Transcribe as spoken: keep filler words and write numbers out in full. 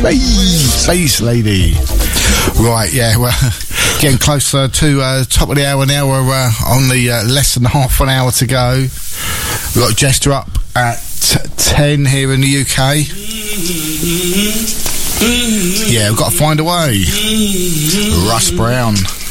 Space, Space Lady. Right, yeah, well, getting closer to uh, top of the hour now. We're uh, on the uh, less than half an hour to go. We've got Jester up at ten here in the U K. Yeah, we've got to find a way. Russ Brown.